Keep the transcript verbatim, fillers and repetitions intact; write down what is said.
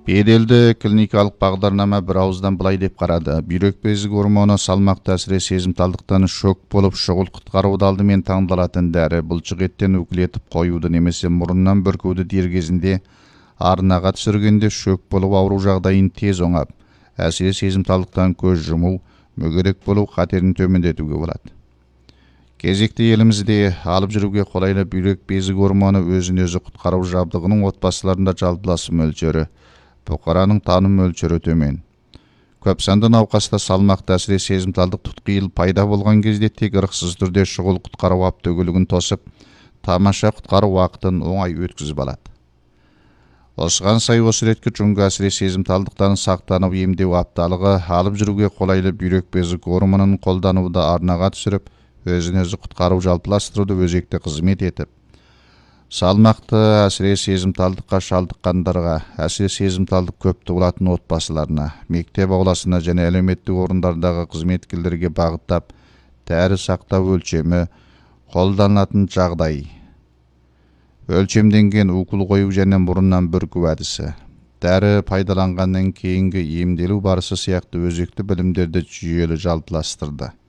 Беделді клиникалық бағдарлама бір ауыздан былай деп қарады. Бүйрек безі гормоны салмақты әсіре сезімталдықтан шок болып шұғыл құтқаруды алдымен таңдалатын дәрі. Бұлшық еттен үкілетіп қоюды немесе мұрыннан бүркуді дер кезінде арнаға түсіргенде шөк болып ауру жағдайын тез оңап, әсіре сезімталдықтан көз жұму, мүгедек болу қатерін төмендетуге болады. Кезекте елімізде алып жүруге қолайлы бүйрек безі гормоны өзін өзі құтқару жабдығының отбасыларында жалпыласы мөлшері, бұқараның таным мөлшері төмен. Көп санды науқаста салмақты әсіре сезімталдық тұтқиыл пайда болған кезде тек ырықсыз түрде шұғыл құтқару аптөгілігін тосып, тамаша құтқару уақытын оңай өткізіп алады. Осыған сай осы реткі жүнгі әсіре сезімталдықтан сақтанып емдеу апталығы алып жүруге қолайлы бүйрек безі гормонын қолдануды арнаға түсіріп, өзін өзі құтқару жалпыластыруды өзекті қызмет етіп, салмақты әсіре сезімталдыққа шалдыққандарға, әсіре сезімталдық көп туылатын отбасыларына, мектеп ауласына және әлеуметтік орындардағы қызметкерлерге бағыттап, дәрі сақтау өлшемі қолданылатын жағдай, өлшемденген укол қою және мұрыннан бүрку әдісі, дәрі пайдаланғаннан кейінгі емделу барысы сияқты өзекті білімдерді жүйелі жалпыластырды.